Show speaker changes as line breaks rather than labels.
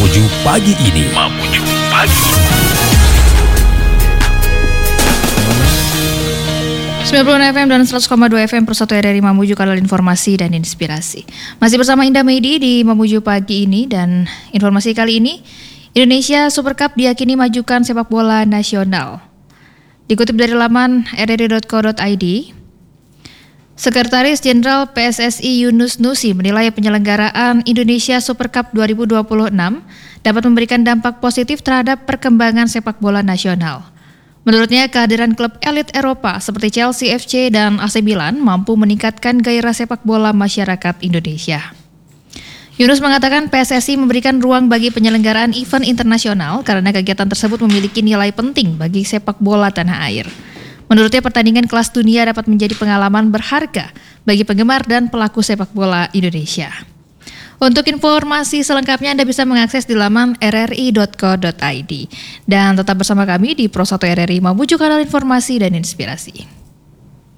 Mamuju Pagi ini. Mamuju Pagi.
90 FM dan 100,2 FM Persatu RRI Mamuju, kanal informasi dan inspirasi. Masih bersama Indah Meidi di Mamuju Pagi ini, dan informasi kali ini, Indonesia Super Cup diyakini majukan sepak bola nasional. Dikutip dari laman rri.co.id, Sekretaris Jenderal PSSI Yunus Nusi menilai penyelenggaraan Indonesia Super Cup 2026 dapat memberikan dampak positif terhadap perkembangan sepak bola nasional. Menurutnya, kehadiran klub elit Eropa seperti Chelsea FC dan AC Milan mampu meningkatkan gairah sepak bola masyarakat Indonesia. Yunus mengatakan PSSI memberikan ruang bagi penyelenggaraan event internasional karena kegiatan tersebut memiliki nilai penting bagi sepak bola tanah air. Menurutnya, pertandingan kelas dunia dapat menjadi pengalaman berharga bagi penggemar dan pelaku sepak bola Indonesia. Untuk informasi selengkapnya Anda bisa mengakses di laman rri.co.id. Dan tetap bersama kami di Pro 1 RRI Mamuju, kanal informasi dan inspirasi.